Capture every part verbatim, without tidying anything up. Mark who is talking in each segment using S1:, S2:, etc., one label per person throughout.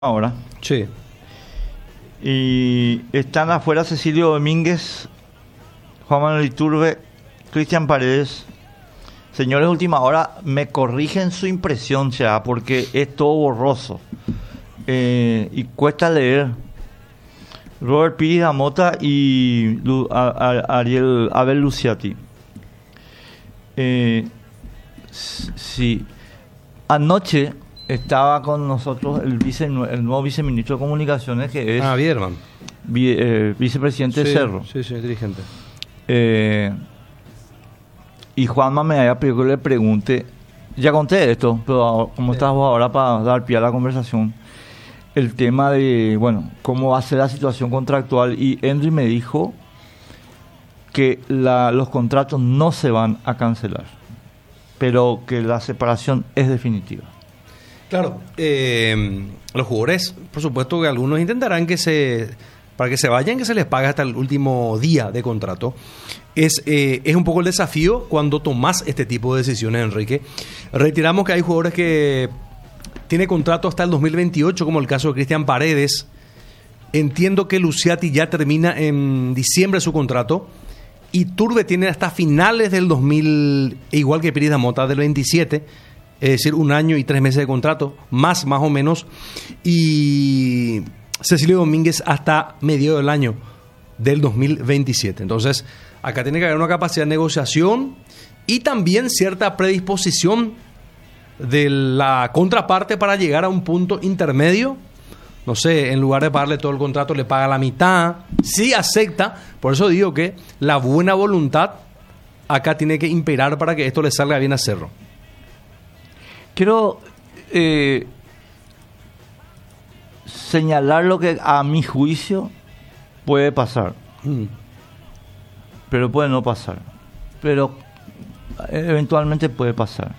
S1: ahora.
S2: Sí.
S1: Y están afuera Cecilio Domínguez, Juan Manuel Iturbe, Cristian Paredes. Señores, última hora, me corrigen su impresión ya, porque es todo borroso eh, y cuesta leer. Robert Pires Amota y Lu, a, a, Ariel Abel Luciati. Eh, sí. Anoche estaba con nosotros el, vice, el nuevo viceministro de Comunicaciones, que es
S2: Ah, Bierman.
S1: vi, eh, vicepresidente
S2: Sí,
S1: de Cerro.
S2: Sí, sí, dirigente.
S1: Eh, y Juanma me había pedido que le pregunte, ya conté esto, pero como sí. estás vos ahora para dar pie a la conversación, el tema de, bueno, cómo va a ser la situación contractual. Y Henry me dijo que la, los contratos no se van a cancelar, pero que la separación es definitiva.
S2: Claro, eh, los jugadores, por supuesto que algunos intentarán que se, para que se vayan, que se les pague hasta el último día de contrato. Es, eh, es un poco el desafío cuando tomás este tipo de decisiones, Enrique. Retiramos que hay jugadores que tienen contrato hasta el dos mil veintiocho, como el caso de Cristian Paredes. Entiendo que Luciati ya termina en diciembre su contrato. Y Iturbe tiene hasta finales del dos mil, igual que Pires Amota, del veintisiete. Es decir, un año y tres meses de contrato, más, más o menos. Y Cecilio Domínguez hasta medio del año del dos mil veintisiete. Entonces, acá tiene que haber una capacidad de negociación y también cierta predisposición de la contraparte para llegar a un punto intermedio. No sé, en lugar de pagarle todo el contrato, le paga la mitad. Sí acepta. Por eso digo que la buena voluntad acá tiene que imperar para que esto le salga bien a Cerro.
S1: Quiero eh, señalar lo que a mi juicio puede pasar, mm. pero puede no pasar, pero eventualmente puede pasar.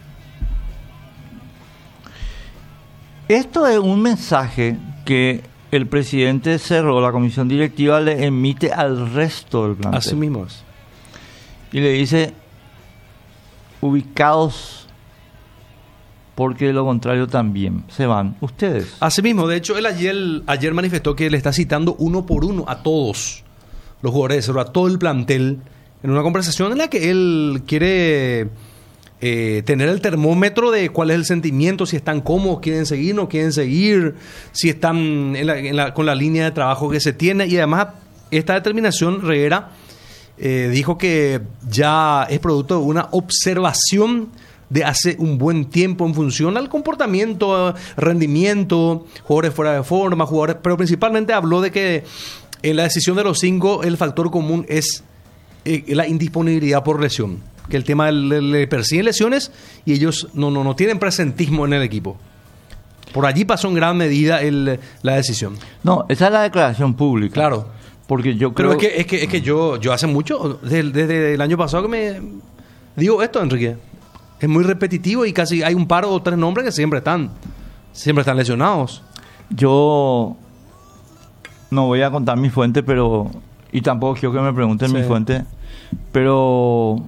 S1: Esto es un mensaje que el presidente de Cerro, la comisión directiva, le emite al resto del plantel.
S2: Así mismo es.
S1: Y le dice, ubicados, porque de lo contrario también se van ustedes.
S2: Así mismo, de hecho, él ayer, ayer manifestó que le está citando uno por uno a todos los jugadores de Cerro, a todo el plantel, en una conversación en la que él quiere eh, tener el termómetro de cuál es el sentimiento, si están cómodos, quieren seguir, no quieren seguir, si están en la, en la, con la línea de trabajo que se tiene. Y además, esta determinación, Reguera eh, dijo que ya es producto de una observación de hace un buen tiempo en función al comportamiento, rendimiento, jugadores fuera de forma, jugadores, pero principalmente habló de que en la decisión de los cinco el factor común es eh, la indisponibilidad por lesión, que el tema le, le persiguen lesiones y ellos no, no, no tienen presentismo en el equipo. Por allí pasó en gran medida el, la decisión.
S1: No, esa es la declaración pública.
S2: Claro.
S1: Porque yo creo...
S2: Pero es que, es que, es que yo, yo hace mucho, desde, desde el año pasado que me digo esto, Enrique. Es muy repetitivo y casi hay un par o tres nombres que siempre están, siempre están lesionados.
S1: Yo no voy a contar mi fuente, pero y tampoco quiero que me pregunten sí. mi fuente, pero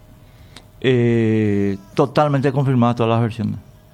S1: eh, totalmente confirmadas todas las versiones,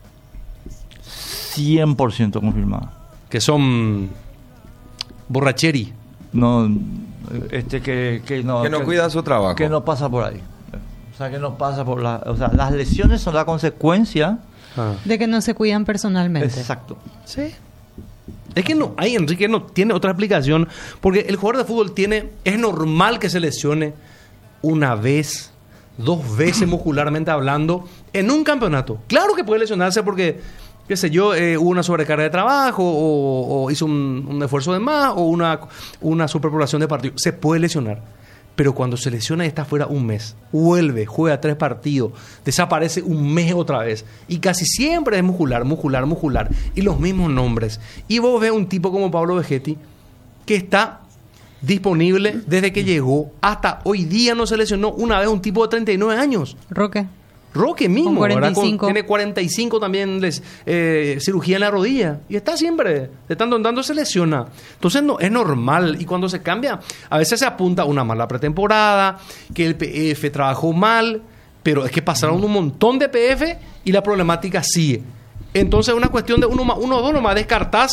S1: cien por ciento confirmadas.
S2: Que son borracheri.
S1: No, este que que no
S3: que no
S1: que,
S3: cuida su trabajo,
S1: que no pasa por ahí. O sea, que no pasa por la... O sea, las lesiones son la consecuencia...
S4: Ah. De que no se cuidan personalmente.
S1: Exacto.
S2: Sí. Es que no... Ahí Enrique no tiene otra explicación. Porque el jugador de fútbol tiene... Es normal que se lesione una vez, dos veces muscularmente hablando, en un campeonato. Claro que puede lesionarse porque, qué sé yo, eh, hubo una sobrecarga de trabajo o, o hizo un, un esfuerzo de más o una, una superpoblación de partidos. Se puede lesionar. Pero cuando se lesiona y está fuera un mes, vuelve, juega tres partidos, desaparece un mes otra vez. Y casi siempre es muscular, muscular, muscular. Y los mismos nombres. Y vos ves un tipo como Pablo Vegetti, que está disponible desde que llegó hasta hoy día. No se lesionó una vez un tipo de treinta y nueve años.
S4: Roque.
S2: Roque mismo,
S4: con cuarenta y cinco.
S2: Con, tiene cuarenta y cinco también, les, eh, cirugía en la rodilla. Y está siempre, de tanto en tanto se lesiona. Entonces no, es normal. Y cuando se cambia, a veces se apunta a una mala pretemporada, que el P F trabajó mal, pero es que pasaron un montón de P F y la problemática sigue. Entonces es una cuestión de uno, más- uno o dos nomás descartás